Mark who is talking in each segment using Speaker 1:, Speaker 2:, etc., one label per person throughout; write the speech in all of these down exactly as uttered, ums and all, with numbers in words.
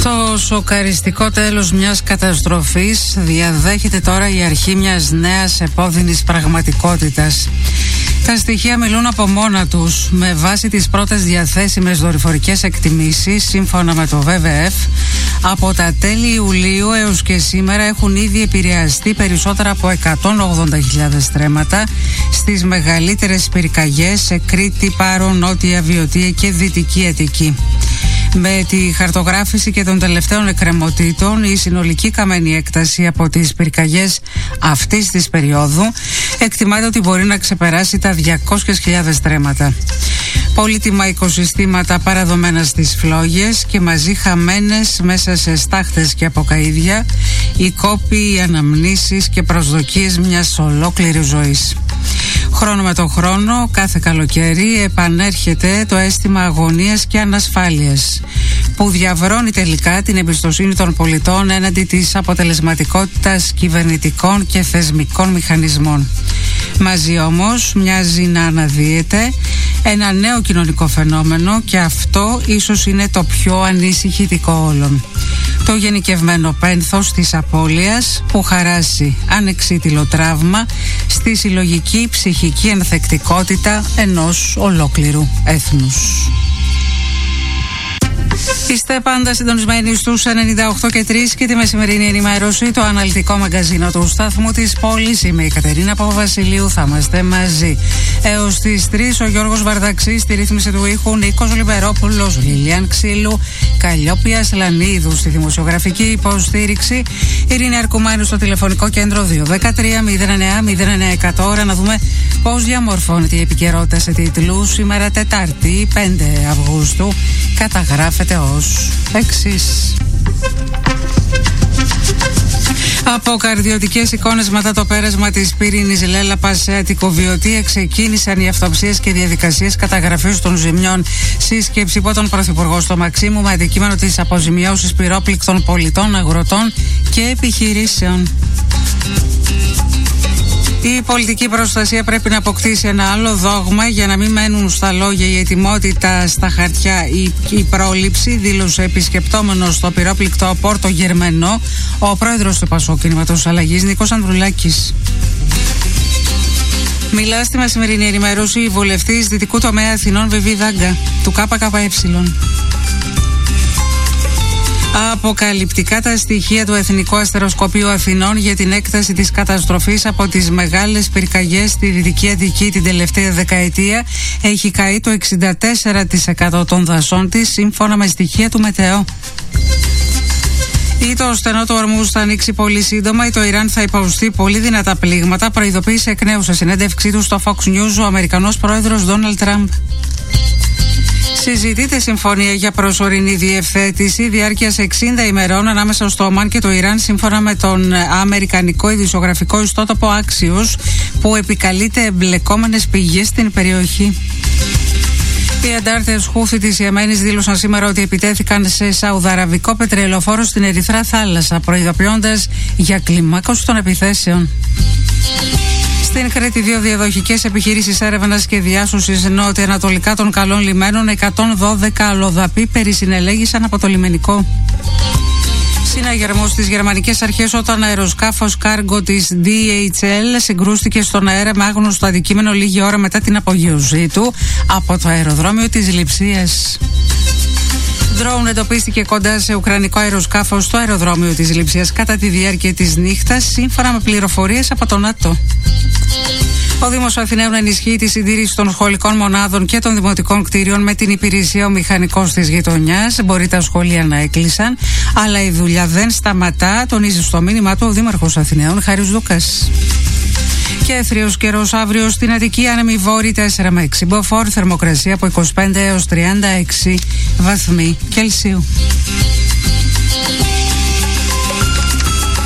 Speaker 1: Το σοκαριστικό τέλος μιας καταστροφής διαδέχεται τώρα η αρχή μιας νέας επώδυνης πραγματικότητας. Τα στοιχεία μιλούν από μόνα τους. Με βάση τις πρώτες διαθέσιμες δορυφορικές εκτιμήσεις, σύμφωνα με το βι βι εφ, από τα τέλη Ιουλίου έως και σήμερα έχουν ήδη επηρεαστεί περισσότερα από εκατόν ογδόντα χιλιάδες στρέμματα στις μεγαλύτερες πυρκαγιές σε Κρήτη, Πάρο, Νότια Βιωτία και Δυτική Αττική. Με τη χαρτογράφηση και των τελευταίων εκκρεμωτήτων, η συνολική καμένη έκταση από τις πυρκαγιές αυτής της περίοδου εκτιμάται ότι μπορεί να ξεπεράσει τα διακόσιες χιλιάδες στρέμματα. Πολύτιμα οικοσυστήματα παραδομένα στις φλόγες και μαζί χαμένες μέσα σε στάχτες και αποκαΐδια, οι κόποι, οι αναμνήσεις και προσδοκίες μιας ολόκληρης ζωής. Χρόνο με το χρόνο, κάθε καλοκαίρι επανέρχεται το αίσθημα αγωνίας και ανασφάλειας, που διαβρώνει τελικά την εμπιστοσύνη των πολιτών έναντι της αποτελεσματικότητας κυβερνητικών και θεσμικών μηχανισμών. Μαζί όμως μοιάζει να αναδύεται ένα νέο κοινωνικό φαινόμενο, και αυτό ίσως είναι το πιο ανησυχητικό όλων. Το γενικευμένο πένθος της απώλειας που χαράσει ανεξίτηλο τραύμα στη συλλογική ψυχική ανθεκτικότητα ενός ολόκληρου έθνους. Είστε πάντα συντονισμένοι στους ενενήντα οκτώ και τρία και τη μεσημερινή ενημέρωση, το αναλυτικό μαγκαζίνο του σταθμού της πόλης. Είμαι η Κατερίνα Παπαβασιλείου, θα είμαστε μαζί έως τις τρεις. Ο Γιώργος Βαρδαξής στη ρύθμιση του ήχου, Νίκος Λιμπερόπουλος, Λιλιάν Ξύλου, Καλλιόπη Ασλανίδου στη δημοσιογραφική υποστήριξη, Ειρήνη Αρκουμάνου στο τηλεφωνικό κέντρο δύο ένα τρία μηδέν εννέα μηδέν εννέα εκατό. Ώρα να δούμε πώς διαμορφώνεται η επικαιρότητα σε τίτλους. Σήμερα Τετάρτη πέντε Αυγούστου καταγράφεται ως εξής. Από καρδιωτικές εικόνες μετά το πέρασμα της πυρήνης Λέλαπας σε Αττικοβιωτία ξεκίνησαν οι αυτοψίες και διαδικασίες καταγραφής των ζημιών. Σύσκεψη υπό τον Πρωθυπουργό στο Μαξίμου με αντικείμενο τις αποζημιώσεις πυρόπληκτων πολιτών, αγροτών και επιχειρήσεων. Η πολιτική προστασία πρέπει να αποκτήσει ένα άλλο δόγμα για να μην μένουν στα λόγια η ετοιμότητα στα χαρτιά. Η, η πρόληψη, δήλωσε επισκεπτόμενος στο πυρόπληκτο Πόρτο Γερμενό ο πρόεδρος του Πασόκ Κινήματος Αλλαγής, Νίκος Ανδρουλάκης. Μιλά στη μεσημερινή ενημέρωση η βουλευτής Δυτικού Τομέα Αθηνών Βιβί Δάγκα του ΚΚΕ. Αποκαλυπτικά τα στοιχεία του Εθνικού Αστεροσκοπείου Αθηνών για την έκταση της καταστροφής από τις μεγάλες πυρκαγιές στη Δυτική Αττική την τελευταία δεκαετία. Έχει καεί το εξήντα τέσσερα τοις εκατό των δασών της, σύμφωνα με στοιχεία του Μετεό. Ή το στενό του Ορμούζ θα ανοίξει πολύ σύντομα ή το Ιράν θα υποστεί πολύ δυνατά πλήγματα, προειδοποίησε εκ νέου σε συνέντευξή του στο Fox News ο Αμερικανός πρόεδρος Ντόναλντ Τραμπ. Συζητείται συμφωνία για προσωρινή διευθέτηση διάρκειας εξήντα ημερών ανάμεσα στο Ομάν και το Ιράν, σύμφωνα με τον αμερικανικό ειδησιογραφικό ιστότοπο Axios, που επικαλείται εμπλεκόμενες πηγές στην περιοχή. Οι αντάρτες Χούθη της Ιεμένης δήλωσαν σήμερα ότι επιτέθηκαν σε σαουδαραβικό πετρελαιοφόρο στην Ερυθρά Θάλασσα, προειδοποιώντας για κλιμάκωση των επιθέσεων. Στην Κρήτη, δύο διαδοχικές επιχειρήσεις έρευνας και διάσωσης νότια-ανατολικά των Καλών Λιμένων, εκατόν δώδεκα αλλοδαποί περισυνελέγησαν από το λιμενικό. Συναγερμός στις γερμανικές αρχές όταν αεροσκάφος κάργο της ντι έιτς ελ συγκρούστηκε στον αέρα με άγνωστο αντικείμενο λίγη ώρα μετά την απογείωσή του από το αεροδρόμιο της Λειψίας. Ντρόουν εντοπίστηκε κοντά σε ουκρανικό αεροσκάφος στο αεροδρόμιο της Λειψίας κατά τη διάρκεια της νύχτας, σύμφωνα με πληροφορίες από το ΝΑΤΟ. Ο Δήμος Αθηναίων ενισχύει τη συντήρηση των σχολικών μονάδων και των δημοτικών κτίριων με την υπηρεσία ο μηχανικός της γειτονιάς. Μπορεί τα σχολεία να έκλεισαν, αλλά η δουλειά δεν σταματά, τονίζει στο μήνυμά του ο Δήμαρχος Αθηναίων Χάρης Δούκας. Και έθριος καιρός αύριο στην Αττική, άνεμοι βόρειοι τέσσερα με έξι μποφόρ, θερμοκρασία από είκοσι πέντε έως τριάντα έξι βαθμοί Κελσίου.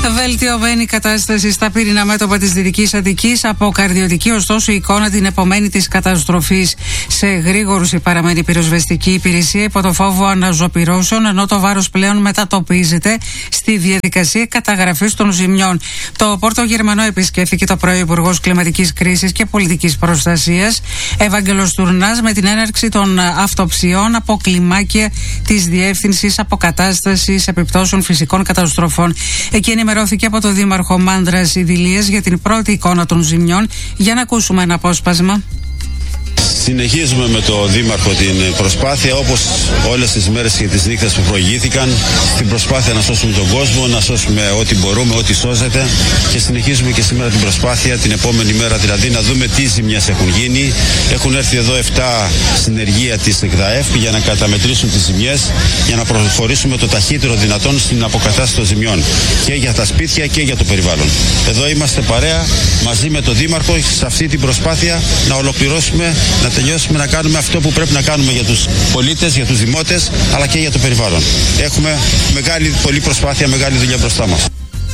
Speaker 1: Βελτιωμένη κατάσταση στα πύρινα μέτωπα της Δυτικής Αττικής. Αποκαρδιωτική, ωστόσο, η εικόνα την επομένη της καταστροφής. Σε γρήγορους παραμένει η πυροσβεστική υπηρεσία υπό το φόβο αναζωπυρώσεων, ενώ το βάρος πλέον μετατοπίζεται στη διαδικασία καταγραφής των ζημιών. Το Πόρτο Γερμανό επισκέφθηκε το πρωί Υπουργός Κλιματικής Κρίσης και Πολιτικής Προστασίας, Ευάγγελος Τουρνάς, με την έναρξη των αυτοψιών από κλιμάκια της Διεύθυνσης Αποκατάστασης Επιπτώσεων Φυσικών Καταστροφών. Εκεί ενημερώθηκε από τον Δήμαρχο Μάνδρας Ιδηλίας για την πρώτη εικόνα των ζημιών. Για να ακούσουμε ένα απόσπασμα.
Speaker 2: Συνεχίζουμε με το Δήμαρχο την προσπάθεια, όπως όλες τις μέρες και τις νύχτες που προηγήθηκαν, στην προσπάθεια να σώσουμε τον κόσμο, να σώσουμε ό,τι μπορούμε, ό,τι σώζεται, και συνεχίζουμε και σήμερα την προσπάθεια την επόμενη μέρα, δηλαδή να δούμε τι ζημιές έχουν γίνει. Έχουν έρθει εδώ επτά συνεργεία της ΕΚΔΑΕΦ για να καταμετρήσουν τις ζημιές, για να προχωρήσουμε το ταχύτερο δυνατόν στην αποκατάσταση των ζημιών και για τα σπίτια και για το περιβάλλον. Εδώ είμαστε παρέα μαζί με τον Δήμαρχο σε αυτή την προσπάθεια να ολοκληρώσουμε, να τελειώσουμε, να κάνουμε αυτό που πρέπει να κάνουμε για τους πολίτες, για τους δημότες, αλλά και για το περιβάλλον. Έχουμε μεγάλη, πολλή προσπάθεια, μεγάλη δουλειά μπροστά μας.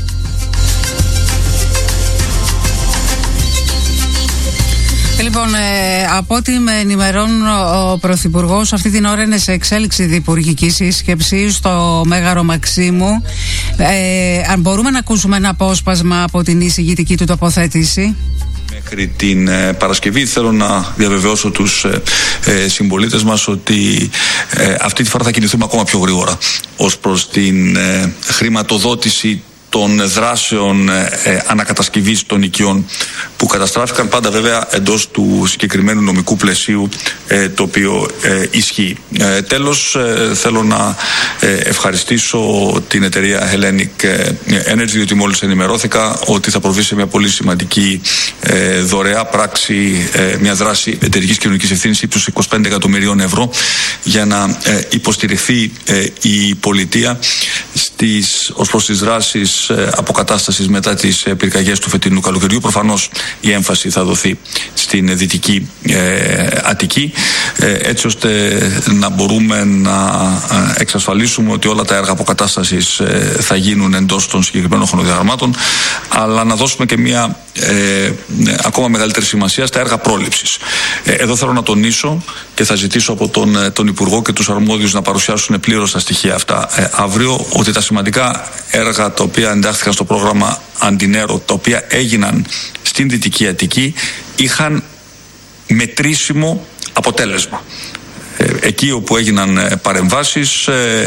Speaker 1: Λοιπόν, ε, από ό,τι με ενημερώνουν, ο Πρωθυπουργός αυτή την ώρα είναι σε εξέλιξη διυπουργική σύσκεψη στο Μέγαρο Μαξίμου. Ε, αν μπορούμε να ακούσουμε ένα απόσπασμα από την εισηγητική του τοποθέτηση.
Speaker 3: Μέχρι την ε, Παρασκευή θέλω να διαβεβαιώσω τους ε, ε, συμπολίτες μας ότι ε, αυτή τη φορά θα κινηθούμε ακόμα πιο γρήγορα ως προς την ε, χρηματοδότηση των δράσεων ε, ε, ανακατασκευής των οικειών που καταστράφηκαν, πάντα βέβαια εντός του συγκεκριμένου νομικού πλαισίου ε, το οποίο ε, ισχύει. Ε, τέλος, ε, θέλω να ε, ευχαριστήσω την εταιρεία Hellenic Energy, διότι μόλις ενημερώθηκα ότι θα προβεί σε μια πολύ σημαντική ε, δωρεά πράξη, ε, μια δράση εταιρικής κοινωνικής ευθύνης ύψους είκοσι πέντε εκατομμυρίων ευρώ για να ε, υποστηριχθεί ε, η πολιτεία στις, ως προς τις δράσεις αποκατάστασης μετά τις πυρκαγιές του φετινού καλοκαιριού. Προφανώς η έμφαση θα δοθεί στην Δυτική ε, Αττική, ε, έτσι ώστε να μπορούμε να εξασφαλίσουμε ότι όλα τα έργα αποκατάστασης ε, θα γίνουν εντός των συγκεκριμένων χρονοδιαγραμμάτων, αλλά να δώσουμε και μια ε, ακόμα μεγαλύτερη σημασία στα έργα πρόληψης. Ε, εδώ θέλω να τονίσω και θα ζητήσω από τον, τον Υπουργό και τους αρμόδιους να παρουσιάσουν πλήρως τα στοιχεία αυτά ε, αύριο, ότι τα σημαντικά έργα τα οποία εντάχθηκαν στο πρόγραμμα Αντινέρο, τα οποία έγιναν στην Δυτική Αττική, είχαν μετρήσιμο αποτέλεσμα. Εκεί όπου έγιναν παρεμβάσεις,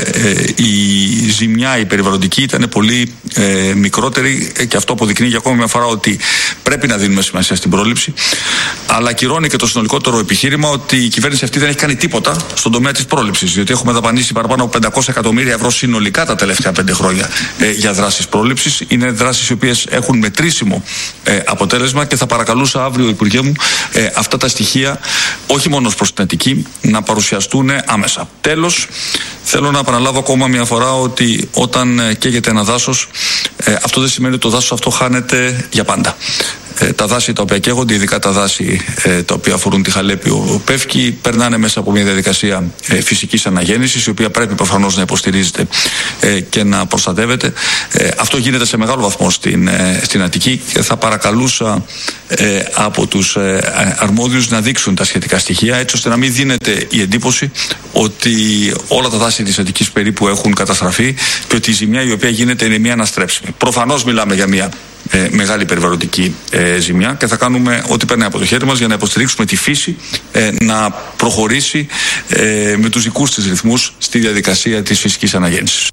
Speaker 3: η ζημιά η περιβαλλοντική ήταν πολύ μικρότερη, και αυτό αποδεικνύει για ακόμα μια φορά ότι πρέπει να δίνουμε σημασία στην πρόληψη, αλλά ακυρώνει και το συνολικότερο επιχείρημα ότι η κυβέρνηση αυτή δεν έχει κάνει τίποτα στον τομέα της πρόληψης, διότι έχουμε δαπανίσει παραπάνω από πεντακόσια εκατομμύρια ευρώ συνολικά τα τελευταία πέντε χρόνια για δράσεις πρόληψης. Είναι δράσεις οι οποίες έχουν μετρήσιμο αποτέλεσμα, και θα παρακαλούσα αύριο, Υπουργέ μου, αυτά τα στοιχεία όχι μόνο προς την Αττική να παρουσιαστούν άμεσα. Τέλος, θέλω να επαναλάβω ακόμα μια φορά ότι όταν καίγεται ένα δάσος, ε, αυτό δεν σημαίνει ότι το δάσος αυτό χάνεται για πάντα. Ε, τα δάση τα οποία καίγονται, ειδικά τα δάση ε, τα οποία αφορούν τη Χαλέπιο Πεύκη, περνάνε μέσα από μια διαδικασία ε, φυσικής αναγέννησης, η οποία πρέπει προφανώς να υποστηρίζεται ε, και να προστατεύεται. Ε, αυτό γίνεται σε μεγάλο βαθμό στην, ε, στην Αττική, και θα παρακαλούσα ε, από τους ε, αρμόδιους να δείξουν τα σχετικά στοιχεία, έτσι ώστε να μην δίνεται η εντύπωση ότι όλα τα δάση της Αττικής περίπου έχουν καταστραφεί και ότι η ζημιά η οποία γίνεται είναι μια αναστρέψιμη. Προφανώς μιλάμε για μια Ε, μεγάλη περιβαλλοντική ε, ζημιά, και θα κάνουμε ό,τι περνάει από το χέρι μας για να υποστηρίξουμε τη φύση ε, να προχωρήσει ε, με τους δικούς της ρυθμούς στη διαδικασία της φυσικής αναγέννησης.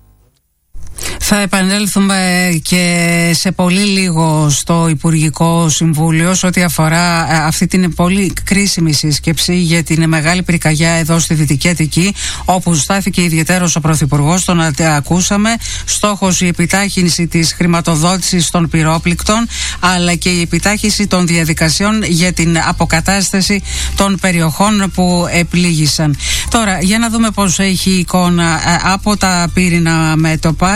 Speaker 1: Θα επανέλθουμε και σε πολύ λίγο στο Υπουργικό Συμβούλιο σε ό,τι αφορά αυτή την πολύ κρίσιμη σύσκεψη για την μεγάλη πυρκαγιά εδώ στη Δυτική Αττική, όπου στάθηκε ιδιαιτέρως ο Πρωθυπουργός, τον ακούσαμε. Στόχος η επιτάχυνση της χρηματοδότησης των πυρόπληκτων, αλλά και η επιτάχυνση των διαδικασιών για την αποκατάσταση των περιοχών που επλήγησαν. Τώρα, για να δούμε πώς έχει η εικόνα από τα πύρινα μέτωπα. Είναι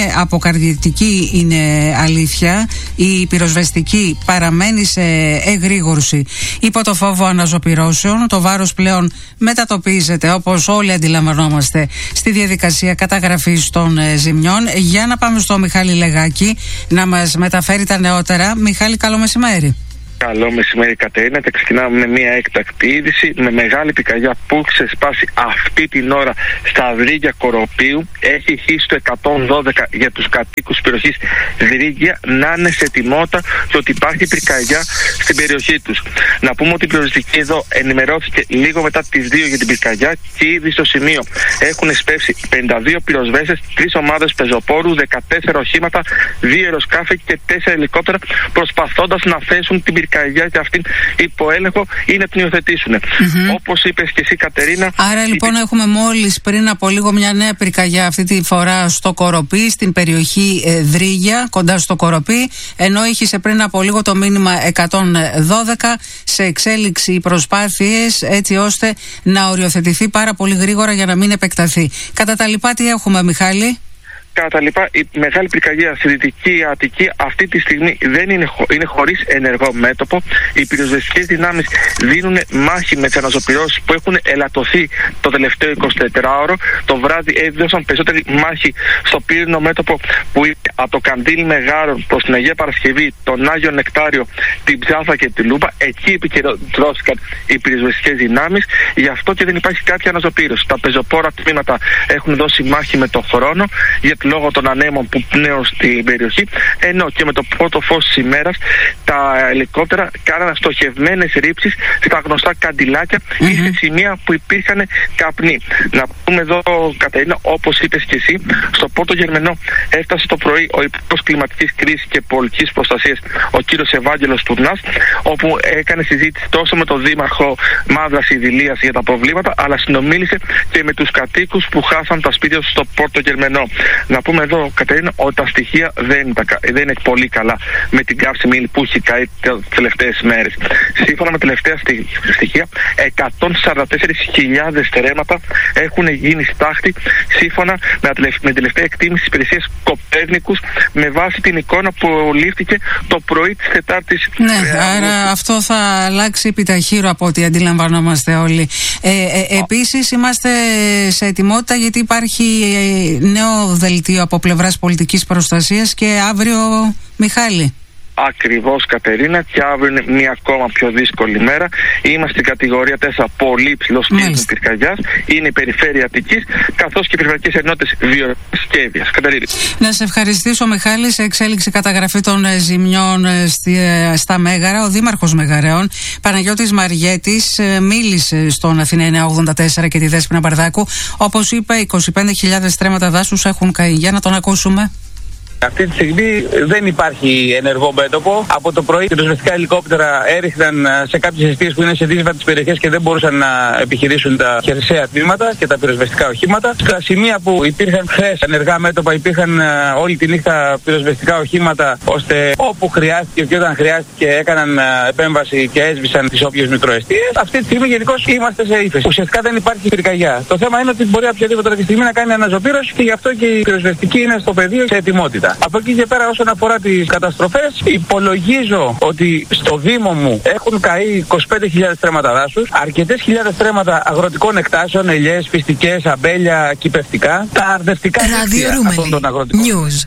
Speaker 1: αποκαρδιωτική είναι αλήθεια. Η πυροσβεστική παραμένει σε εγρήγορση υπό το φόβο αναζωπυρώσεων. Το βάρος πλέον μετατοπίζεται, όπως όλοι αντιλαμβανόμαστε, στη διαδικασία καταγραφής των ζημιών. Για να πάμε στο Μιχάλη Λεγάκη να μας μεταφέρει τα νεότερα. Μιχάλη, καλό μεσημέρι.
Speaker 4: Καλό μεσημέρι, Κατερίνα, και ξεκινάμε με μια έκτακτη είδηση. Με μεγάλη πυρκαγιά που ξεσπάσει αυτή την ώρα στα Δρύγια Κοροπίου, έχει χύσει το εκατόν δώδεκα για τους κατοίκους της περιοχής Δρύγια να είναι σε ετοιμότητα και ότι υπάρχει πυρκαγιά στην περιοχή τους. Να πούμε ότι η πυροσβεστική εδώ ενημερώθηκε λίγο μετά τις δύο για την πυρκαγιά και ήδη στο σημείο έχουν σπεύσει πενήντα δύο πυροσβέστες, τρεις ομάδες πεζοπόρου, δεκατέσσερα οχήματα, δύο αεροσκάφη και τέσσερα ελικόπτερα, προσπαθώντας να θέσουν την πυρκαγιά και αυτήν υπό έλεγχο ή να την υιοθετήσουν. Mm-hmm. Όπως είπες και εσύ, Κατερίνα.
Speaker 1: Άρα λοιπόν η... έχουμε μόλις πριν από λίγο μια νέα πυρκαγιά, αυτή τη φορά στο Κοροπή, στην περιοχή ε, Δρύγια, κοντά στο Κοροπή, ενώ είχε πριν από λίγο το μήνυμα εκατόν δώδεκα, σε εξέλιξη οι προσπάθειες έτσι ώστε να οριοθετηθεί πάρα πολύ γρήγορα για να μην επεκταθεί. Κατά τα λοιπά, τι έχουμε, Μιχάλη?
Speaker 4: Κατά τα λοιπά, η μεγάλη πυρκαγιά στη Δυτική Αττική αυτή τη στιγμή δεν είναι, χω, είναι χωρίς ενεργό μέτωπο. Οι πυροσβεστικές δυνάμεις δίνουν μάχη με τις αναζωπυρώσεις που έχουν ελαττωθεί το τελευταίο εικοσιτετράωρο. Το βράδυ έδωσαν περισσότερη μάχη στο πύρινο μέτωπο που είναι από το Καντήλι Μεγάρων προς την Αγία Παρασκευή, τον Άγιο Νεκτάριο, την Ψάθα και τη Λούπα. Εκεί επικεντρώθηκαν οι πυροσβεστικές δυνάμεις, γι' αυτό και δεν υπάρχει κάποια αναζωπήρωση. Τα πεζοπόρα τμήματα έχουν δώσει μάχη με τον χρόνο, γιατί λόγω των ανέμων που πνέουν στην περιοχή, ενώ και με το πρώτο φως της ημέρας τα ελικόπτερα κάνανε στοχευμένες ρήψεις στα γνωστά καντιλάκια mm-hmm. ή σε σημεία που υπήρχαν καπνοί. Να πούμε εδώ, Κατερίνα, όπως είπες και εσύ, στο Πόρτο Γερμενό έφτασε το πρωί ο Υπουργός Κλιματικής Κρίσης και Πολιτικής Προστασίας, ο κύριος Ευάγγελος Τουρνάς, όπου έκανε συζήτηση τόσο με τον Δήμαρχο Μαύρας Ιδηλίας για τα προβλήματα, αλλά συνομίλησε και με τους κατοίκους που χάσαν τα σπίτια τους στο Πόρτο Γερμενό. Να πούμε εδώ, Κατερίνα, ότι τα στοιχεία δεν είναι, δεν είναι πολύ καλά με την καύσιμη ύλη που έχει καεί τις τελευταίες μέρες. Σύμφωνα με τελευταία στοιχεία, εκατόν σαράντα τέσσερις χιλιάδες στερέματα έχουν γίνει στάχτη, σύμφωνα με την τελευταία εκτίμηση της υπηρεσίας Κοπέρνικους, με βάση την εικόνα που λήφθηκε το πρωί της Τετάρτης.
Speaker 1: Ναι, ε, άρα ε, αυτό θα αλλάξει επιταχύρω από ό,τι αντιλαμβανόμαστε όλοι. Ε, ε, επίσης, είμαστε σε ετοιμότητα γιατί υπάρχει ε, νέο δελτίο από πλευράς πολιτικής προστασίας και αύριο, Μιχάλη.
Speaker 4: Ακριβώς, Κατερίνα, και αύριο είναι μια ακόμα πιο δύσκολη μέρα. Είμαστε στην κατηγορία τέσσερα, πολύ υψηλό κίνδυνο πυρκαγιάς. Είναι η περιφέρεια Αττικής, καθώς και οι περιφερειακές ενότητες βιοσκεύειας. Κατερίνα.
Speaker 1: Να σε ευχαριστήσω, Μιχάλη. Σε εξέλιξη καταγραφή των ζημιών στη, στα Μέγαρα, ο Δήμαρχος Μεγαρέων, Παναγιώτης Μαριέτης, μίλησε στον Αθήνα εννιακόσια ογδόντα τέσσερα και τη Δέσποινα Μπαρδάκου. Όπως είπε, είκοσι πέντε χιλιάδες στρέμματα δάσους έχουν καεί. Για να τον ακούσουμε.
Speaker 5: Αυτή τη στιγμή δεν υπάρχει ενεργό μέτωπο. Από το πρωί, πυροσβεστικά ελικόπτερα έριχναν σε κάποιες εστίες που είναι σε δύσβατες περιοχές και δεν μπορούσαν να επιχειρήσουν τα χερσαία τμήματα και τα πυροσβεστικά οχήματα. Στα σημεία που υπήρχαν χθες ενεργά μέτωπα, υπήρχαν όλη τη νύχτα πυροσβεστικά οχήματα, ώστε όπου χρειάστηκε και όταν χρειάστηκε έκαναν επέμβαση και έσβησαν τις όποιες μικροεστίες. Αυτή τη στιγμή γενικώς είμαστε σε ύφεση. Ουσιαστικά δεν υπάρχει πυρκαγιά. Το θέμα είναι ότι μπορεί οποιαδήποτε τη στιγμή να κάνει αναζωπήρωση και γι' αυτό και η πυροσβεστική είναι στο πεδίο σε ετοιμότητα. Από εκεί και πέρα, όσον αφορά τις καταστροφές, υπολογίζω ότι στο Δήμο μου έχουν καεί είκοσι πέντε χιλιάδες στρέμματα δάσους, αρκετές χιλιάδες στρέμματα αγροτικών εκτάσεων, ελιές, πιστικές, αμπέλια, κυπευτικά, τα αρδευτικά δίκτυα αυτών των αγροτικών. News.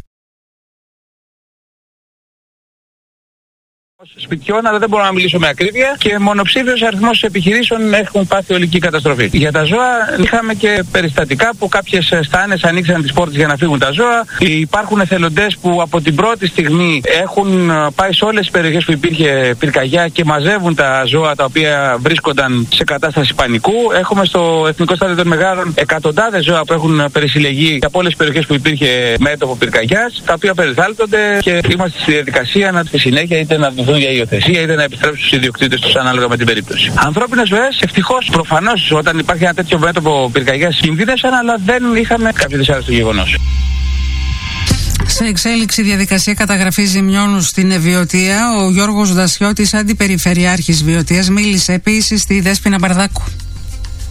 Speaker 5: Σπιτιών, αλλά δεν μπορώ να μιλήσω με ακρίβεια, και μονοψήφιος αριθμός επιχειρήσεων έχουν πάθει ολική καταστροφή. Για τα ζώα είχαμε και περιστατικά που κάποιες στάνες ανοίξαν τις πόρτες για να φύγουν τα ζώα. Υπάρχουν εθελοντές που από την πρώτη στιγμή έχουν πάει σε όλες τις περιοχές που υπήρχε πυρκαγιά και μαζεύουν τα ζώα τα οποία βρίσκονταν σε κατάσταση πανικού. Έχουμε στο Εθνικό Στάδιο των Μεγάρων εκατοντάδες ζώα που έχουν περισυλλεγεί από όλες τις περιοχές που υπήρχε μέτωπο πυρκαγιάς, τα οποία περιθάλπτονται και είμαστε στη διαδικασία να στη συνέχεια είτε να δοθούν για υιοθεσία είτε να επιστρέψουν στους ιδιοκτήτες τους ανάλογα με την περίπτωση. Ανθρώπινες ζωές, ευτυχώς, προφανώς όταν υπάρχει ένα τέτοιο μέτωπο πυρκαγιάς κινδύνευσαν, αλλά δεν είχαμε κάποιο δυσάρεστο γεγονός.
Speaker 1: Σε εξέλιξη διαδικασία καταγραφής ζημιών στην Βιωτία, ο Γιώργος Δασιώτης, αντιπεριφερειάρχης Βιωτίας, μίλησε επίσης στη Δέσποινα Μπαρδάκου.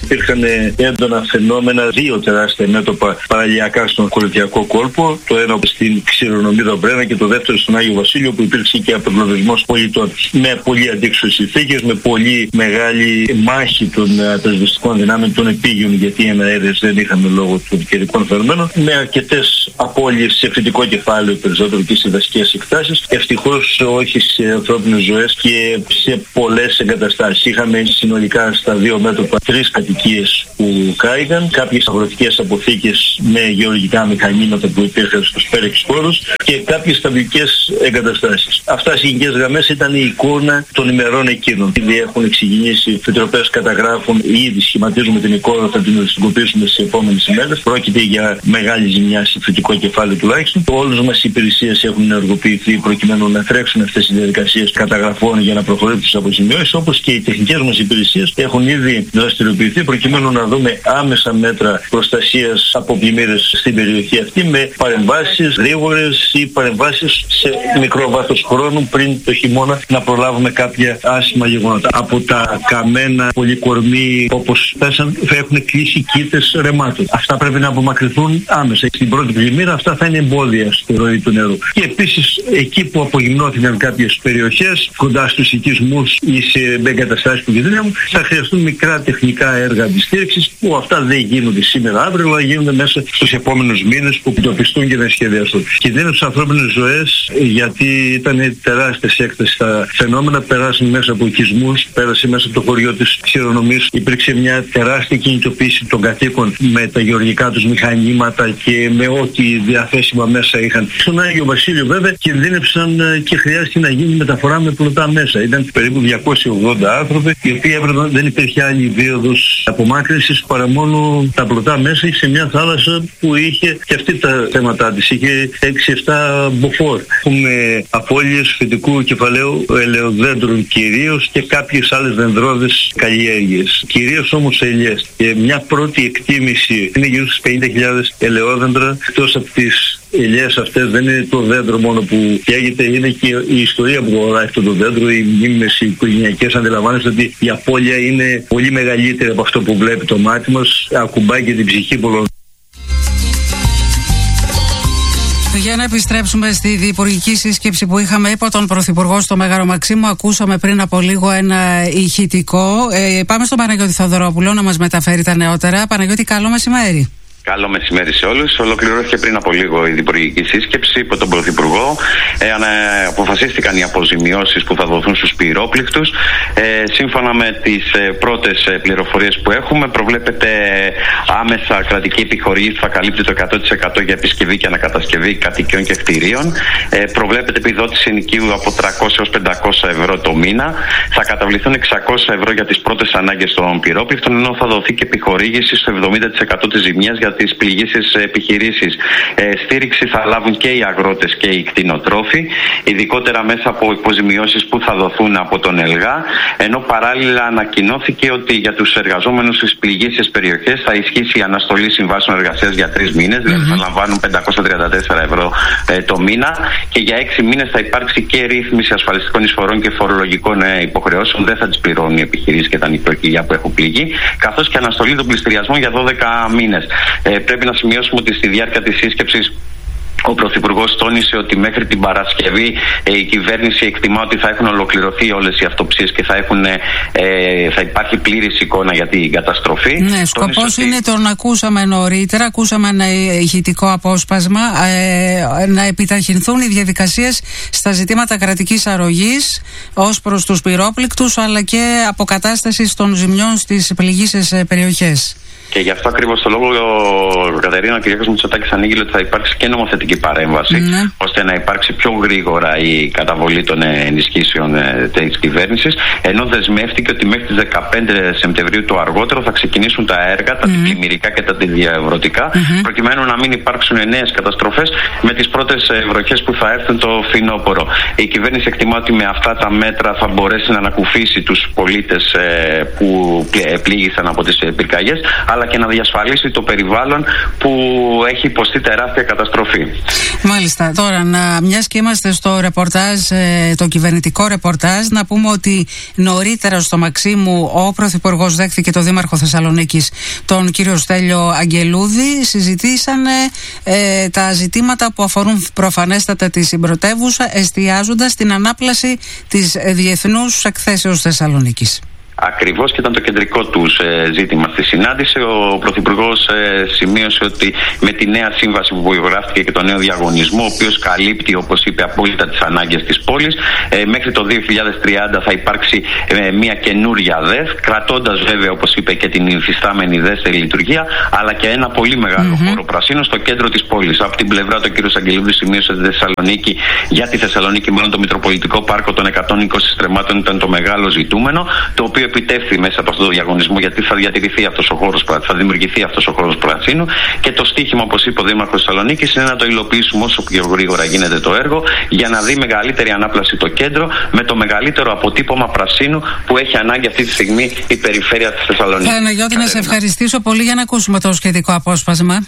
Speaker 6: Υπήρχαν έντονα φαινόμενα, δύο τεράστια μέτωπα παραλιακά στον κορινθιακό κόλπο. Το ένα στην Ξηρονομίδα Μπρένα και το δεύτερο στον Άγιο Βασίλειο, που υπήρξε και απεγκλωβισμός πολιτών. Με πολύ αντίξωες συνθήκες, με πολύ μεγάλη μάχη των πυροσβεστικών δυνάμεων των επίγειων, γιατί εναέρειες δεν είχαμε λόγω των καιρικών φαινομένων. Με αρκετές απώλειες σε φυτικό κεφάλαιο, περισσότερο και σε δασικές εκτάσεις. Ευτυχώς όχι σε ανθρώπινες ζωές και σε πολλές εγκαταστάσεις. Είχαμε συνολικά στα δύο μέτωπα τρεις κατοικίες που κάηκαν, κάποιες αγροτικές αποθήκες με γεωλογικά μηχανήματα που υπήρχαν στους πέρεξ χώρους και κάποιες σταυλικές εγκαταστάσεις. Αυτά σε γενικές γραμμές ήταν η εικόνα των ημερών εκείνων. Ήδη έχουν ξεκινήσει, οι επιτροπές καταγράφουν, ήδη σχηματίζουμε την εικόνα, θα την οριστικοποιήσουμε στις επόμενες ημέρες. Πρόκειται για μεγάλη ζημιά σε φυτικό κεφάλαιο τουλάχιστον. Όλες μας οι υπηρεσίες έχουν ενεργοποιηθεί προκειμένου να τρέξουν αυτές οι διαδικασίες καταγραφών για να προχωρήσουν τις αποζημιώσεις, όπως και οι τεχνικές μας υπηρεσίες έχουν ήδη δραστηριοποιηθεί προκειμένου να δούμε άμεσα μέτρα προστασίας από πλημμύρες στην περιοχή αυτή, με παρεμβάσεις γρήγορες ή παρεμβάσεις σε μικρό βάθος χρόνου πριν το χειμώνα να προλάβουμε κάποια άσχημα γεγονότα. Από τα καμένα πολυκορμοί όπως πέσαν θα έχουν κλείσει κοίτες ρεμάτων. Αυτά πρέπει να απομακρυνθούν άμεσα. Στην πρώτη πλημμύρα αυτά θα είναι εμπόδια στη ροή του νερού. Και επίσης εκεί που απογυμνώθηκαν κάποιες περιοχές κοντά στους οικισμούς ή σε εγκαταστάσεις που κινδυνεύουν, θα χρειαστούν μικρά τεχνικά έργα αντιστήριξης, που αυτά δεν γίνονται σήμερα αύριο, αλλά γίνονται μέσα στους επόμενους μήνες που εντοπιστούν και να σχεδιαστούν. Κινδύνευαν στις ανθρώπινες ζωές, γιατί ήταν τεράστιες έκταση τα φαινόμενα, περάσαν μέσα από οικισμούς, πέρασε μέσα από το χωριό της Ξηρονομής, υπήρξε μια τεράστια κινητοποίηση των κατοίκων με τα γεωργικά τους μηχανήματα και με ό,τι διαθέσιμα μέσα είχαν. Στον Άγιο Βασίλειο βέβαια κινδύνευσαν και χρειάστηκε να γίνει μεταφορά με πλωτά μέσα. Ήταν περίπου διακόσιοι ογδόντα άνθρωποι, οι οποίοι έπρεπε, δεν υπήρχε άλλη δίωδος απομάκρυνσης παρά μόνο τα πλωτά μέσα σε μια θάλασσα που είχε και αυτή τα θέματα της. Είχε έξι επτά μποφόρ. Έχουμε απώλειες φυτικού κεφαλαίου ελαιοδέντρων κυρίως και κάποιες άλλες δενδρώδες καλλιέργειες. Κυρίως όμως ελιές. Και μια πρώτη εκτίμηση είναι γύρω στις πενήντα χιλιάδες ελαιόδεντρα. Εκτός από τις ελιές αυτές δεν είναι το δέντρο μόνο που καίγεται, είναι και η ιστορία που αγοράει αυτό το δέντρο, οι μνήμες, οι οικογενειακές. Αντιλαμβάνεστε ότι η απώλεια είναι πολύ μεγαλύτερη από αυτό που βλέπει το μάτι μας, ακουμπάει και την ψυχή πολλών.
Speaker 1: Για να επιστρέψουμε στη διυπουργική σύσκεψη που είχαμε υπό τον Πρωθυπουργό στο Μέγαρο Μαξίμου, ακούσαμε πριν από λίγο ένα ηχητικό. Ε, πάμε στον Παναγιώτη Θοδωρόπουλο να μας μεταφέρει τα νεότερα. Παναγιώτη, καλό μεσημέρι.
Speaker 7: Καλό μεσημέρι σε όλους. Ολοκληρώθηκε πριν από λίγο η διπουργική σύσκεψη υπό τον Πρωθυπουργό. Ε, ε, αποφασίστηκαν οι αποζημιώσεις που θα δοθούν στους πυρόπληκτους. Ε, σύμφωνα με τις ε, πρώτες ε, πληροφορίες που έχουμε, προβλέπεται άμεσα κρατική επιχορήγηση που θα καλύπτει το εκατό τοις εκατό για επισκευή και ανακατασκευή κατοικιών και κτηρίων. Ε, προβλέπεται επιδότηση ενοικίου από τριακόσια έως πεντακόσια ευρώ το μήνα. Θα καταβληθούν εξακόσια ευρώ για τις πρώτες ανάγκες των πυρόπληκτων, ενώ θα δοθεί και επιχορήγηση στο εβδομήντα τοις εκατό της ζημιάς για τις πληγήσεις επιχειρήσεις. Ε, στήριξη θα λάβουν και οι αγρότες και οι κτηνοτρόφοι, ειδικότερα μέσα από υποζημιώσεις που θα δοθούν από τον ΕΛΓΑ, ενώ παράλληλα ανακοινώθηκε ότι για τους εργαζόμενους στις πληγήσεις περιοχές θα ισχύσει η αναστολή συμβάσεων εργασίας για τρεις μήνες, mm-hmm. δηλαδή θα λαμβάνουν πεντακόσια τριάντα τέσσερα ευρώ ε, το μήνα, και για έξι μήνες θα υπάρξει και ρύθμιση ασφαλιστικών εισφορών και φορολογικών ε, υποχρεώσεων, δεν θα τις πληρώνουν οι επιχειρήσεις και τα νοικοκυριά που έχουν πληγεί, καθώς και αναστολή των πληστηριασμών για δώδεκα μήνες. Ε, πρέπει να σημειώσουμε ότι στη διάρκεια της σύσκεψης ο Πρωθυπουργός τόνισε ότι μέχρι την Παρασκευή ε, η κυβέρνηση εκτιμά ότι θα έχουν ολοκληρωθεί όλες οι αυτοψίες και θα, έχουν, ε, θα υπάρχει πλήρης εικόνα για την καταστροφή.
Speaker 1: Ναι, σκοπός ότι... είναι, τον ακούσαμε νωρίτερα, ακούσαμε ένα ηχητικό απόσπασμα, ε, να επιταχυνθούν οι διαδικασίες στα ζητήματα κρατικής αρρωγής ως προς τους πυρόπληκτους, αλλά και αποκατάστασης των ζημιών στις πληγήσεις περιοχές.
Speaker 7: Και γι' αυτό ακριβώς το λόγο ο Κατερίνα Κυριάκος Μητσοτάκης ανήγγειλε ότι θα υπάρξει και νομοθετική παρέμβαση, ναι. ώστε να υπάρξει πιο γρήγορα η καταβολή των ενισχύσεων ε, της κυβέρνησης, ενώ δεσμεύτηκε ότι μέχρι τις δεκαπέντε Σεπτεμβρίου το αργότερο θα ξεκινήσουν τα έργα, τα mm. πλημμυρικά και τα διαβρωτικά, mm-hmm. προκειμένου να μην υπάρξουν νέες καταστροφές με τις πρώτες βροχές που θα έρθουν το φθινόπωρο. Η κυβέρνηση εκτιμά ότι με αυτά τα μέτρα θα μπορέσει να ανακουφίσει τους πολίτες ε, που πλήγησαν από τις πυρκαγιές, αλλά αλλά και να διασφαλίσει το περιβάλλον που έχει υποστεί τεράστια καταστροφή.
Speaker 1: Μάλιστα. Τώρα, να, μιας και είμαστε στο ρεπορτάζ, το κυβερνητικό ρεπορτάζ, να πούμε ότι νωρίτερα στο Μαξίμου ο Πρωθυπουργός δέχθηκε το Δήμαρχο Θεσσαλονίκης, τον κύριο Στέλιο Αγγελούδη. Συζητήσανε ε, τα ζητήματα που αφορούν προφανέστατα τη συμπρωτεύουσα, εστιάζοντας στην ανάπλαση της Διεθνούς Εκθέσεως Θεσσαλονίκης.
Speaker 7: Ακριβώς, και ήταν το κεντρικό του ε, ζήτημα στη συνάντηση. Ο Πρωθυπουργός ε, σημείωσε ότι με τη νέα σύμβαση που υπογράφηκε και το νέο διαγωνισμό, ο οποίος καλύπτει, όπως είπε, απόλυτα τις ανάγκες της πόλης, ε, μέχρι το δύο χιλιάδες τριάντα θα υπάρξει ε, μια καινούρια ΔΕΘ, κρατώντας βέβαια, όπως είπε, και την υφιστάμενη ΔΕΘ σε λειτουργία, αλλά και ένα πολύ μεγάλο mm-hmm. χώρο πρασίνου στο κέντρο της πόλης. Από την πλευρά του, ο κ. Αγγελούδης σημείωσε ότι Θεσσαλονίκη, για τη Θεσσαλονίκη, μάλλον το Μητροπολιτικό Πάρκο των εκατόν είκοσι στρεμμάτων ήταν το μεγάλο ζητούμενο, το οποίο επιτεύχθη μέσα από αυτό το διαγωνισμό, γιατί θα διατηρηθεί αυτός ο χώρος, θα δημιουργηθεί αυτός ο χώρος πρασίνου, και το στίχημα, όπως είπε ο Δήμαρχος Θεσσαλονίκης, είναι να το υλοποιήσουμε όσο πιο γρήγορα γίνεται το έργο, για να δει μεγαλύτερη ανάπλαση το κέντρο, με το μεγαλύτερο αποτύπωμα πρασίνου που έχει ανάγκη αυτή τη στιγμή η περιφέρεια της Θεσσαλονίκης.
Speaker 1: Παναγιώτη, να σε ευχαριστήσω πολύ, για να ακούσουμε το σχετικό απόσπασμα.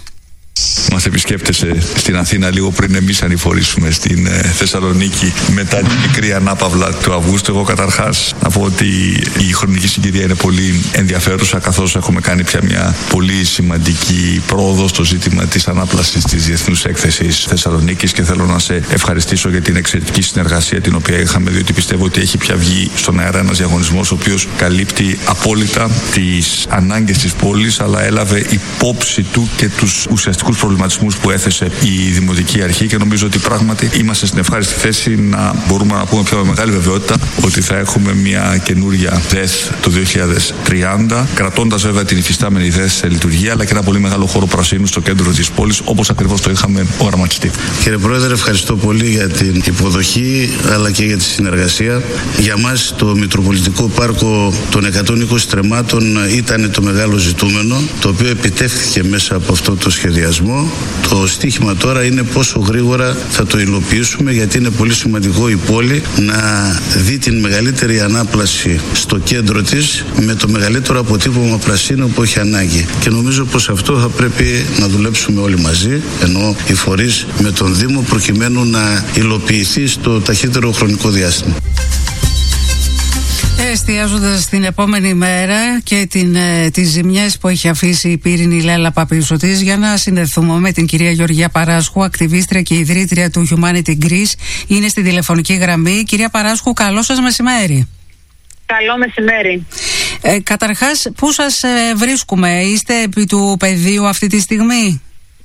Speaker 3: Μας επισκέπτεσαι στην Αθήνα λίγο πριν εμείς ανηφορήσουμε στην ε, Θεσσαλονίκη μετά την μικρή ανάπαυλα του Αυγούστου. Εγώ καταρχάς να πω ότι η χρονική συγκυρία είναι πολύ ενδιαφέρουσα, καθώς έχουμε κάνει πια μια πολύ σημαντική πρόοδο στο ζήτημα της ανάπλασης της Διεθνούς Έκθεσης Θεσσαλονίκης, και θέλω να σε ευχαριστήσω για την εξαιρετική συνεργασία την οποία είχαμε, διότι πιστεύω ότι έχει πια βγει στον αέρα ένας διαγωνισμός ο οποίος καλύπτει απόλυτα τις ανάγκες της πόλης, αλλά έλαβε υπόψη του και τους ουσιαστικούς προβληματισμούς που έθεσε η Δημοτική Αρχή, και νομίζω ότι πράγματι είμαστε στην ευχάριστη θέση να μπορούμε να πούμε πια με μεγάλη βεβαιότητα ότι θα έχουμε μια καινούρια ΔΕΘ το δύο χιλιάδες τριάντα, κρατώντας βέβαια την υφιστάμενη ΔΕΘ σε λειτουργία, αλλά και ένα πολύ μεγάλο χώρο πρασίνου στο κέντρο της πόλης, όπως ακριβώς το είχαμε οραματιστεί.
Speaker 8: Κύριε Πρόεδρε, ευχαριστώ πολύ για την υποδοχή αλλά και για τη συνεργασία. Για μας το Μητροπολιτικό Πάρκο των εκατόν είκοσι στρεμμάτων ήταν το μεγάλο ζητούμενο, το οποίο επιτεύχθηκε μέσα από αυτό το σχεδιασμό. Το στίχημα τώρα είναι πόσο γρήγορα θα το υλοποιήσουμε, γιατί είναι πολύ σημαντικό η πόλη να δει την μεγαλύτερη ανάπλαση στο κέντρο της, με το μεγαλύτερο αποτύπωμα πρασίνου που έχει ανάγκη. Και νομίζω πως αυτό θα πρέπει να δουλέψουμε όλοι μαζί, ενώ οι φορείς με τον Δήμο, προκειμένου να υλοποιηθεί στο ταχύτερο χρονικό διάστημα.
Speaker 1: Εστιάζοντας την επόμενη μέρα και την, ε, τις ζημιές που έχει αφήσει η πύρινη λέλαπα πίσω της, για να συνδεθούμε με την κυρία Γεωργία Παράσχου, ακτιβίστρια και ιδρύτρια του Humanity Greece. Είναι στη τηλεφωνική γραμμή. Κυρία Παράσχου, καλό σας μεσημέρι.
Speaker 9: Καλό μεσημέρι.
Speaker 1: Ε, καταρχάς, πού σας ε, βρίσκουμε, είστε επί του πεδίου αυτή τη στιγμή?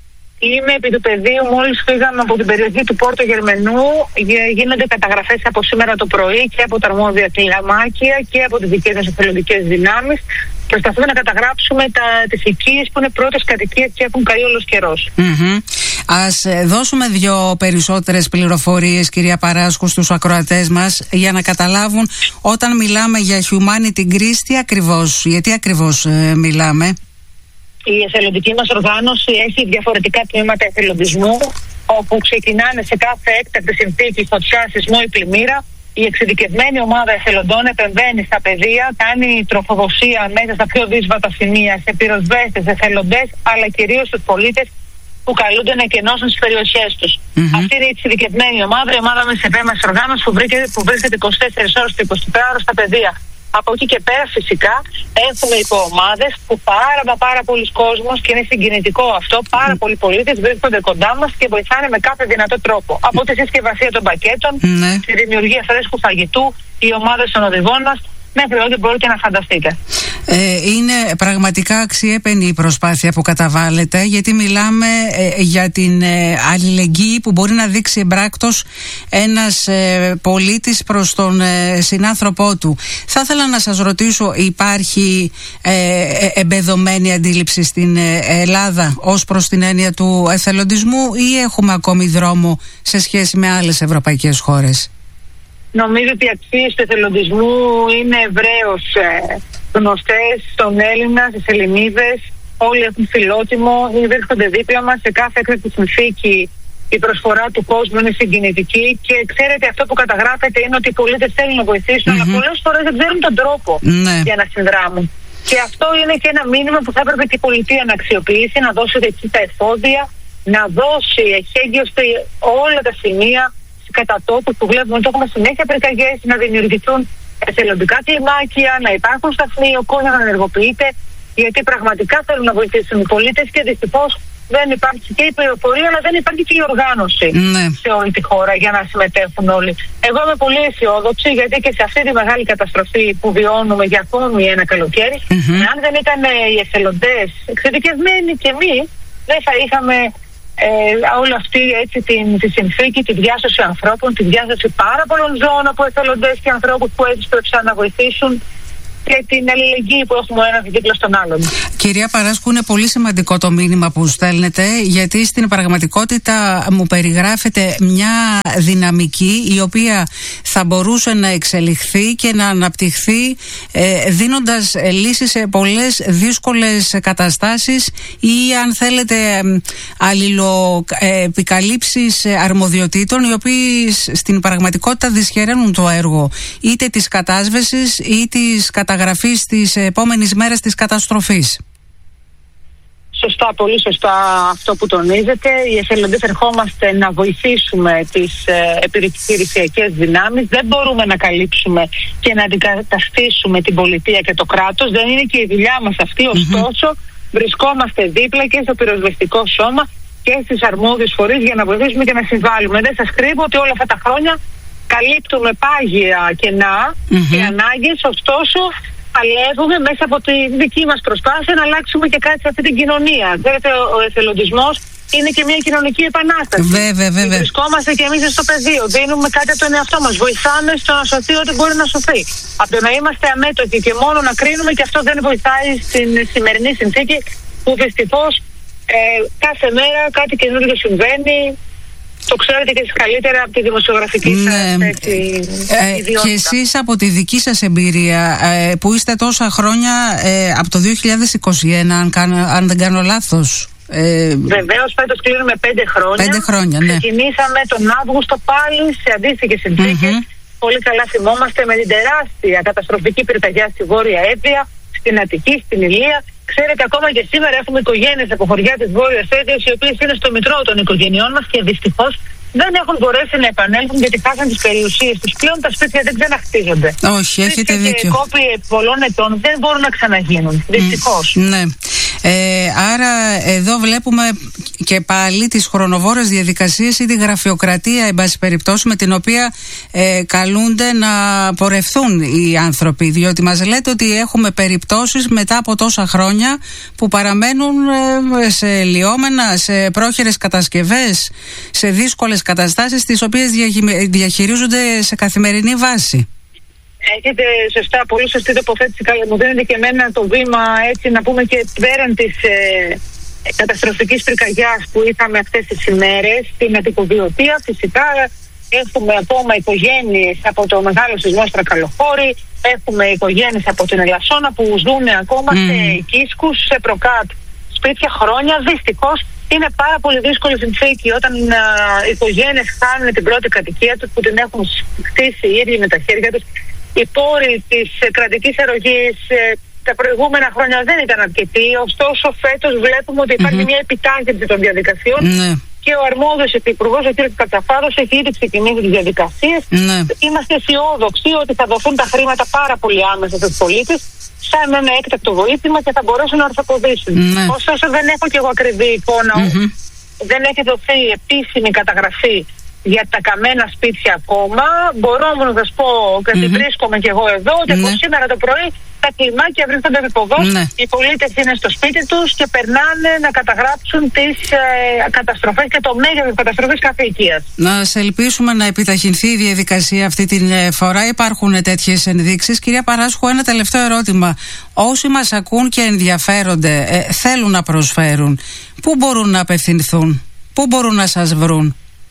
Speaker 9: Είμαι επί του πεδίου, μόλις φύγαμε από την περιοχή του Πόρτο Γερμενού. Γίνονται καταγραφές από σήμερα το πρωί και από τα αρμόδια κλιμάκια και από τις δικές μας εθελοντικές δυνάμεις. Προσπαθούμε να καταγράψουμε τα, τις οικίες που είναι πρώτες κατοικίες και έχουν καεί όλος καιρός.
Speaker 1: Mm-hmm. Ας δώσουμε δύο περισσότερες πληροφορίες, κυρία Παράσχου, στους ακροατές μας, για να καταλάβουν όταν μιλάμε για Humanity Greece, τι ακριβώς, γιατί ακριβώς ε, μιλάμε.
Speaker 9: Η εθελοντική μας οργάνωση έχει διαφορετικά τμήματα εθελοντισμού, όπου ξεκινάνε σε κάθε έκτακτη συνθήκη, φωτιά, σεισμό ή πλημμύρα. Η εξειδικευμένη ομάδα εθελοντών επεμβαίνει στα πεδία, κάνει τροφοδοσία μέσα στα πιο δύσβατα σημεία, σε πυροσβέστες, εθελοντές, αλλά κυρίως στους πολίτες που καλούνται να εκενώσουν τις περιοχές τους. Mm-hmm. Αυτή είναι η εξειδικευμένη ομάδα, η ομάδα μας επέμβασης οργάνωση που βρίσκεται, που βρίσκεται είκοσι τέσσερις ώρες το εικοσιτετράωρο ώρες στα πεδία. Από εκεί και πέρα φυσικά έχουμε υποομάδες που πάρα μα πάρα πολλοί κόσμος, και είναι συγκινητικό αυτό, πάρα πολλοί πολίτες βρίσκονται κοντά μας και βοηθάνε με κάθε δυνατό τρόπο. Από τη συσκευασία των πακέτων,
Speaker 1: ναι.
Speaker 9: τη δημιουργία φρέσκου φαγητού, οι ομάδες των οδηγών μας, μέχρι ό,τι μπορείτε να φανταστείτε.
Speaker 1: Ε, είναι πραγματικά αξιέπαινη η προσπάθεια που καταβάλλεται, γιατί μιλάμε ε, για την ε, αλληλεγγύη που μπορεί να δείξει εμπράκτος ένας ε, πολίτης προς τον ε, συνάνθρωπό του. Θα ήθελα να σας ρωτήσω, υπάρχει ε, ε, εμπεδωμένη αντίληψη στην ε, Ελλάδα ως προς την έννοια του εθελοντισμού, ή έχουμε ακόμη δρόμο σε σχέση με άλλες ευρωπαϊκές χώρες?
Speaker 9: Νομίζω ότι οι αξίες του εθελοντισμού είναι ευρέως ε, γνωστές στον Έλληνα, στις Ελληνίδες. Όλοι έχουν φιλότιμο, βρίσκονται δίπλα μας σε κάθε έκτακτη συνθήκη. Η προσφορά του κόσμου είναι συγκινητική, και ξέρετε, αυτό που καταγράφεται είναι ότι οι πολίτες θέλουν να βοηθήσουν, mm-hmm. αλλά πολλές φορές δεν ξέρουν τον τρόπο
Speaker 1: ναι.
Speaker 9: για να συνδράμουν. Και αυτό είναι και ένα μήνυμα που θα έπρεπε και η πολιτεία να αξιοποιήσει, να δώσει εκεί τα εφόδια, να δώσει εχέγγυο σε όλα τα σημεία κατά τόπου που βλέπουμε ότι έχουμε συνέχεια πυρκαγιές, να δημιουργηθούν εθελοντικά κλιμάκια, να υπάρχουν σταθμοί, ο κόσμος να ενεργοποιείται, γιατί πραγματικά θέλουν να βοηθήσουν οι πολίτες και δυστυχώς δεν υπάρχει και η πληροφορία, αλλά δεν υπάρχει και η οργάνωση ναι. σε όλη τη χώρα για να συμμετέχουν όλοι. Εγώ είμαι πολύ αισιόδοξη, γιατί και σε αυτή τη μεγάλη καταστροφή που βιώνουμε για ακόμη ένα καλοκαίρι, mm-hmm. αν δεν ήταν οι εθελοντές εξειδικευμένοι και εμείς, δεν θα είχαμε ε, όλη αυτή έτσι, την, τη συνθήκη, τη διάσωση ανθρώπων, τη διάσωση πάρα πολλών ζώων από εθελοντές και ανθρώπους που έσπευσαν να βοηθήσουν, και την αλληλεγγύη που έχουμε ο ένας δίπλα στον άλλον.
Speaker 1: Κυρία Παράσκου, είναι πολύ σημαντικό το μήνυμα που στέλνετε, γιατί στην πραγματικότητα μου περιγράφεται μια δυναμική η οποία θα μπορούσε να εξελιχθεί και να αναπτυχθεί ε, δίνοντας λύσεις σε πολλές δύσκολες καταστάσεις ή, αν θέλετε, αλληλοεπικαλύψεις αρμοδιοτήτων, οι οποίοι στην πραγματικότητα δυσχεραίνουν το έργο είτε της κατάσβεσης ή της καταγραφής της επόμενης μέρας της καταστροφής.
Speaker 9: Σωστά, πολύ σωστά αυτό που τονίζετε. Οι εθελοντές ερχόμαστε να βοηθήσουμε τις ε, επιχειρησιακές δυνάμεις. Δεν μπορούμε να καλύψουμε και να αντικαταστήσουμε την πολιτεία και το κράτος. Δεν είναι και η δουλειά μας αυτή. Ωστόσο, mm-hmm. βρισκόμαστε δίπλα και στο πυροσβεστικό σώμα και στις αρμόδιους φορείς για να βοηθήσουμε και να συμβάλλουμε. Δεν σας κρύβω ότι όλα αυτά τα χρόνια καλύπτουμε πάγια κενά mm-hmm. και ανάγκες, ωστόσο παλεύουμε μέσα από τη δική μας προσπάθεια να αλλάξουμε και κάτι σε αυτή την κοινωνία. Ξέρετε, ο εθελοντισμός είναι και μια κοινωνική επανάσταση.
Speaker 1: Βέβαια, βέβαια.
Speaker 9: Βρισκόμαστε και εμείς στο πεδίο, δίνουμε κάτι από τον εαυτό μας, βοηθάμε στο να σωθεί ό,τι μπορεί να σωθεί. Από το να είμαστε αμέτωχοι και μόνο να κρίνουμε, και αυτό δεν βοηθάει στην σημερινή συνθήκη που δυστυχώς ε, κάθε μέρα κάτι καινούργιο συμβαίνει. Το ξέρετε και εσείς καλύτερα από τη δημοσιογραφική σας
Speaker 1: ναι.
Speaker 9: έτσι,
Speaker 1: ε, ιδιότητα. Και εσείς από τη δική σας εμπειρία ε, που είστε τόσα χρόνια, ε, από το δύο χιλιάδες είκοσι ένα, αν, κάνω, αν δεν κάνω λάθος.
Speaker 9: Ε, Βεβαίως, φέτος κλείνουμε πέντε χρόνια.
Speaker 1: Πέντε χρόνια, ναι.
Speaker 9: Ξεκινήσαμε τον Αύγουστο πάλι σε αντίστοιχες συνθήκες. Mm-hmm. Πολύ καλά θυμόμαστε με την τεράστια καταστροφική πυρκαγιά στη Βόρεια Εύβοια, στην Αττική, στην Ηλία. Ξέρετε, ακόμα και σήμερα έχουμε οικογένειες από χωριά της Βόρειας Εύβοιας, οι οποίες είναι στο μητρό των οικογενειών μας και δυστυχώς δεν έχουν μπορέσει να επανέλθουν γιατί χάσαν τις περιουσίες τους. Πλέον τα σπίτια δεν ξαναχτίζονται.
Speaker 1: Όχι, έχετε δίκιο.
Speaker 9: Και κόποι πολλών ετών δεν μπορούν να ξαναγίνουν. Δυστυχώς.
Speaker 1: Mm, ναι. Ε, άρα εδώ βλέπουμε και πάλι τις χρονοβόρες διαδικασίες ή τη γραφειοκρατία, εν πάση περιπτώσει, με την οποία ε, καλούνται να πορευθούν οι άνθρωποι. Διότι μας λέτε ότι έχουμε περιπτώσεις μετά από τόσα χρόνια που παραμένουν ε, σε λιώμενα, σε πρόχειρες κατασκευές, σε δύσκολες καταστάσεις, τις οποίες διαχειρίζονται σε καθημερινή βάση.
Speaker 9: Έχετε σωστά, πολύ σωστή τοποθέτηση. Μου δίνετε και εμένα το βήμα έτσι να πούμε και πέραν της ε, καταστροφικής πυρκαγιάς που είχαμε αυτές τις ημέρες στην Αττικοβιωτία. Φυσικά έχουμε ακόμα οικογένειες από το μεγάλο σεισμό Στρακαλοχώρη, έχουμε οικογένειες από την Ελασσόνα που ζουν ακόμα mm. σε οικίσκους, σε προκάτ σπίτια χρόνια. Δυστυχώς είναι πάρα πολύ δύσκολη συνθήκη όταν α, οι οικογένειες χάνουν την πρώτη κατοικία τους που την έχουν χτίσει οι ίδιοι με τα χέρια τους. Οι πόροι της ε, κρατικής αρρωγής ε, τα προηγούμενα χρόνια δεν ήταν αρκετοί, ωστόσο φέτος βλέπουμε ότι υπάρχει mm-hmm. μια επιτάχυνση των διαδικασιών mm-hmm. και ο αρμόδιος υπουργός, ο κ. Κατσαφάρος, έχει ήδη ξεκινήσει τις διαδικασίες. Mm-hmm. Είμαστε αισιόδοξοι ότι θα δοθούν τα χρήματα πάρα πολύ άμεσα στους πολίτες σαν ένα έκτακτο βοήθημα και θα μπορέσουν να ορθοποδήσουν. Mm-hmm. Ωστόσο δεν έχω και εγώ ακριβή εικόνα, mm-hmm. δεν έχει δοθεί επίσημη καταγραφή για τα καμένα σπίτια ακόμα. Μπορώ όμως να σας πω, γιατί mm-hmm. βρίσκομαι και εγώ εδώ, ότι mm-hmm. από σήμερα το πρωί τα κλιμάκια βρίσκονται επιποδός. Mm-hmm. Οι πολίτες είναι στο σπίτι τους και περνάνε να καταγράψουν τις ε, καταστροφές και το μέγεθος της καταστροφής κάθε οικίας. Να
Speaker 1: σε ελπίσουμε να επιταχυνθεί η διαδικασία αυτή την φορά. Υπάρχουν τέτοιες ενδείξεις. Κυρία Παράσχου, ένα τελευταίο ερώτημα. Όσοι μας ακούν και ενδιαφέρονται, ε, θέλουν να προσφέρουν, πού μπορούν να απευθυνθούν, πού μπορούν να σας βρουν?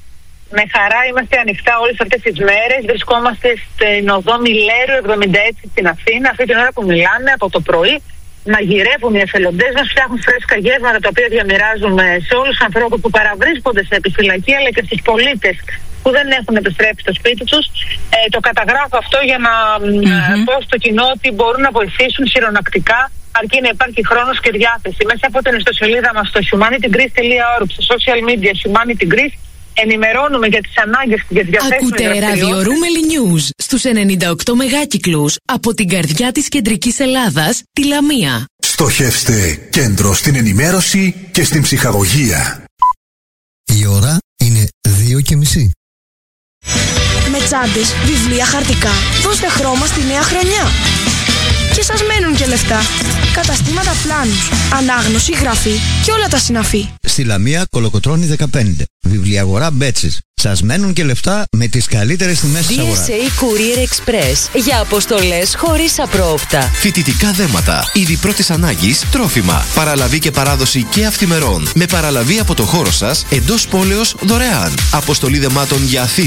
Speaker 9: Με χαρά είμαστε ανοιχτά όλες αυτές τις μέρες. Βρισκόμαστε στην οδό Μιλέρου εβδομήντα έξι στην Αθήνα. Αυτή την ώρα που μιλάμε, από το πρωί, μαγειρεύουν οι εθελοντές μας, φτιάχνουν φρέσκα γεύματα τα οποία διαμοιράζουμε σε όλους τους ανθρώπους που παραβρίσκονται σε επιφυλακή, αλλά και στους πολίτες που δεν έχουν επιστρέψει στο σπίτι τους. Ε, το καταγράφω αυτό για να mm-hmm. πω στο κοινό ότι μπορούν να βοηθήσουν χειρονακτικά αρκεί να υπάρχει χρόνος και διάθεση. Μέσα από την ιστοσελίδα μας στο humanity greece τελεία org, στο social media Humanity Greece, ενημερώνουμε για τις ανάγκες και για τις διαθέσιμες
Speaker 10: δραστηριότητες. Ακούτε ράδιο Ρούμελι News στους ενενήντα οκτώ μεγάκυκλους από την καρδιά της κεντρικής Ελλάδας, τη Λαμία.
Speaker 11: Στοχεύστε κέντρο στην ενημέρωση και στην ψυχαγωγία.
Speaker 12: Η ώρα είναι δύο και μισή.
Speaker 13: Με τσάντες, βιβλία, χαρτικά, δώστε χρώμα στη νέα χρονιά. Και σας μένουν και λεφτά. Καταστήματα Πλάνους, ανάγνωση, γραφή και όλα τα συναφή.
Speaker 12: Στη Λαμία Κολοκοτρώνη δεκαπέντε. Βιβλιαγορά Μπέτσης. Σας μένουν και λεφτά με τις καλύτερες τιμές της αγοράς.
Speaker 14: ντι ες έι Courier Express για αποστολές χωρίς απρόοπτα.
Speaker 15: Φοιτητικά δέματα, είδη πρώτης ανάγκης, τρόφιμα, παραλαβή και παράδοση και αυθημερών. Με παραλαβή από το χώρο σας εντός πόλεως δωρεάν. Αποστολή δεμάτων για Αθήνα.